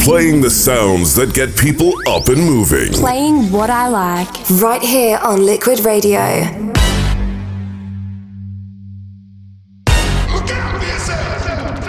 Playing the sounds that get people up and moving. Playing what I like. Right here on Liquid Radio.